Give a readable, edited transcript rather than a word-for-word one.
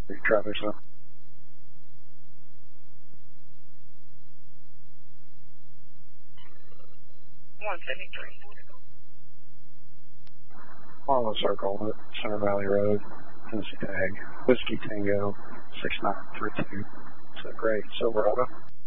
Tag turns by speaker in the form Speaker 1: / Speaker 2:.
Speaker 1: Traffic, so. On the circle at Center Valley Road, Tennessee tag, Whiskey Tango 6932. It's a gray Silverado.